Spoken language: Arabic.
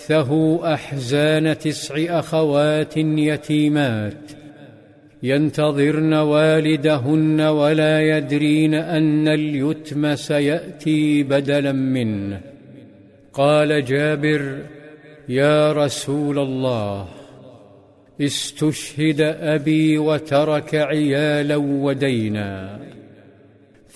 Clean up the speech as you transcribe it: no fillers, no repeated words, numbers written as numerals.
بثه أحزان 9 أخوات يتيمات ينتظرن والدهن ولا يدرين أن اليتم سيأتي بدلا منه. قال جابر: يا رسول الله، استشهد أبي وترك عيالا ودينا.